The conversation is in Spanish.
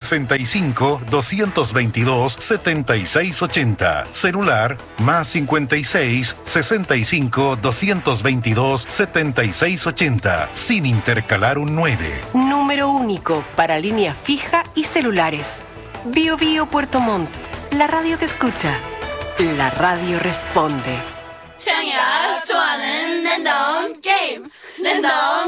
65 222 7680. Celular más 56 65 222 7680. Sin intercalar un 9. Número único para línea fija y celulares. Bio Bio Puerto Montt. La radio te escucha. La radio responde. 창야 좋아하는 랜덤 게임 랜덤